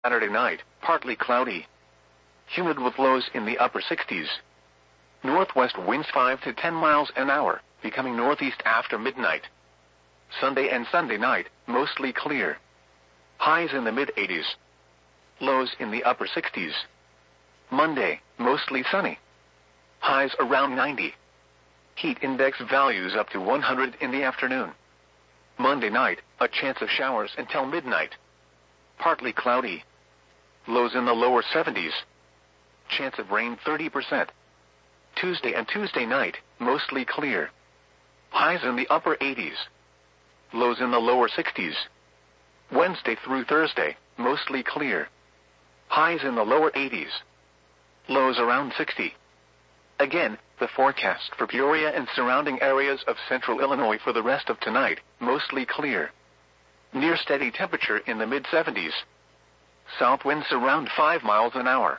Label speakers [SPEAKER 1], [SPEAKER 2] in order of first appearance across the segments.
[SPEAKER 1] Saturday night, partly cloudy. Humid with lows in the upper 60s. Northwest winds 5 to 10 miles an hour, becoming northeast after midnight. Sunday and Sunday night, mostly clear. Highs in the mid-80s. Lows in the upper 60s. Monday, mostly sunny. Highs around 90. Heat index values up to 100 in the afternoon. Monday night, a chance of showers until midnight. Partly cloudy. Lows in the lower 70s. Chance of rain 30%. Tuesday and Tuesday night, mostly clear. Highs in the upper 80s. Lows in the lower 60s. Wednesday through Thursday, mostly clear. Highs in the lower 80s. Lows around 60. Again, the forecast for Peoria and surrounding areas of central Illinois for the rest of tonight, mostly clear. Near steady temperature in the mid-70s. South winds around 5 miles an hour.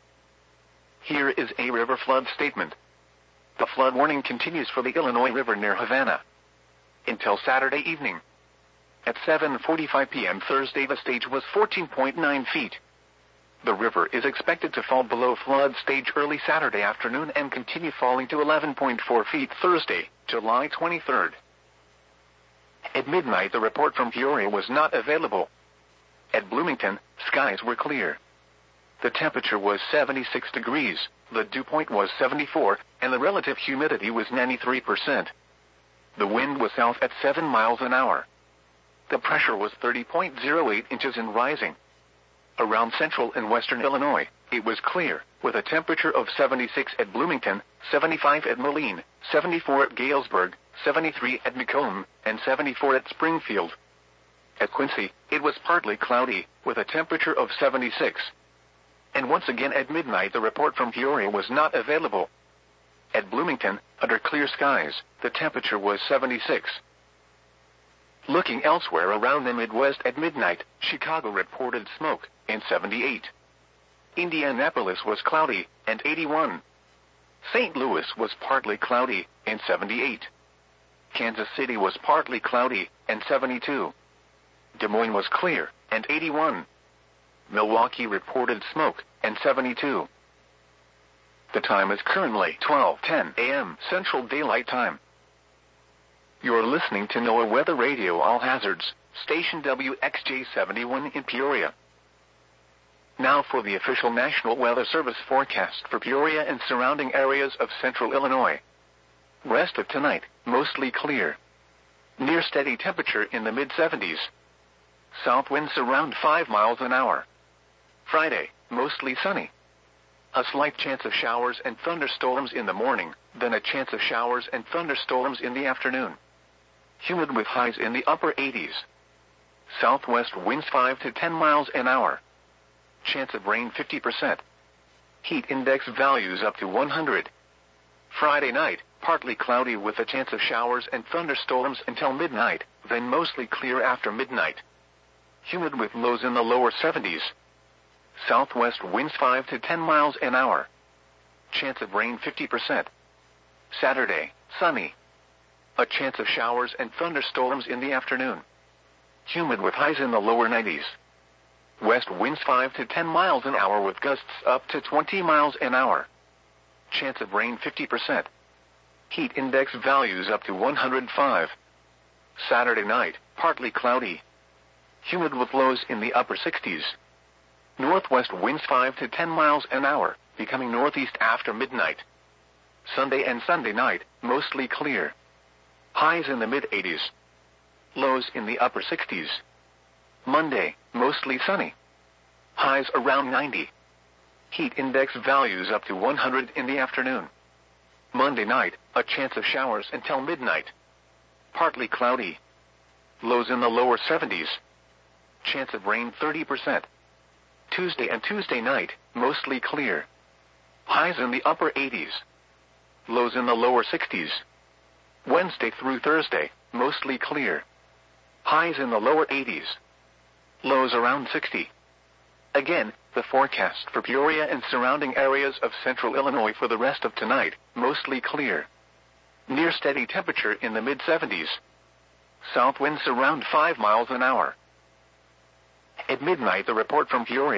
[SPEAKER 1] Here is a river flood statement. The flood warning continues for the Illinois River near Havana until Saturday evening. At 7:45 p.m. Thursday, the stage was 14.9 feet. The river is expected to fall below flood stage early Saturday afternoon and continue falling to 11.4 feet Thursday, July 23rd. At midnight, the report from Peoria was not available. At Bloomington, skies were clear. The temperature was 76 degrees, the dew point was 74, and the relative humidity was 93%. The wind was south at 7 miles an hour. The pressure was 30.08 inches and rising. Around central and western Illinois, it was clear, with a temperature of 76 at Bloomington, 75 at Moline, 74 at Galesburg, 73 at Macomb, and 74 at Springfield. At Quincy, it was partly cloudy, with a temperature of 76. And once again at midnight, the report from Peoria was not available. At Bloomington, under clear skies, the temperature was 76. Looking elsewhere around the Midwest at midnight, Chicago reported smoke, and 78. Indianapolis was cloudy, and 81. St. Louis was partly cloudy, and 78. Kansas City was partly cloudy, and 72. Des Moines was clear, and 81. Milwaukee reported smoke, and 72. The time is currently 12:10 a.m. Central Daylight Time. You're listening to NOAA Weather Radio All Hazards, station WXJ71 in Peoria. Now for the official National Weather Service forecast for Peoria and surrounding areas of central Illinois. Rest of tonight, mostly clear. Near steady temperature in the mid-70s. South winds around 5 miles an hour. Friday, mostly sunny. A slight chance of showers and thunderstorms in the morning, then a chance of showers and thunderstorms in the afternoon. Humid with highs in the upper 80s. Southwest winds 5 to 10 miles an hour. Chance of rain 50%. Heat index values up to 100. Friday night, partly cloudy with a chance of showers and thunderstorms until midnight, then mostly clear after midnight. Humid with lows in the lower 70s. Southwest winds 5 to 10 miles an hour. Chance of rain 50%. Saturday, sunny. A chance of showers and thunderstorms in the afternoon. Humid with highs in the lower 90s. West winds 5 to 10 miles an hour with gusts up to 20 miles an hour. Chance of rain 50%. Heat index values up to 105. Saturday night, partly cloudy. Humid with lows in the upper 60s. Northwest winds 5 to 10 miles an hour, becoming northeast after midnight. Sunday and Sunday night, mostly clear. Highs in the mid-80s. Lows in the upper 60s. Monday, mostly sunny. Highs around 90. Heat index values up to 100 in the afternoon. Monday night, a chance of showers until midnight. Partly cloudy. Lows in the lower 70s. Chance of rain 30%. Tuesday and Tuesday night, mostly clear. Highs in the upper 80s. Lows in the lower 60s. Wednesday through Thursday, mostly clear. Highs in the lower 80s. Lows around 60. Again, the forecast for Peoria and surrounding areas of central Illinois for the rest of tonight, mostly clear. Near steady temperature in the mid-70s. South winds around 5 miles an hour. At midnight, the report from Peoria